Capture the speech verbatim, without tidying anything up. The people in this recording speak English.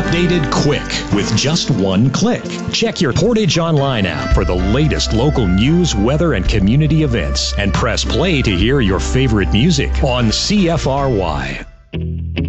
updated quick with just one click. Check your Portage Online app for the latest local news, weather, and community events, and press play to hear your favorite music on C F R Y.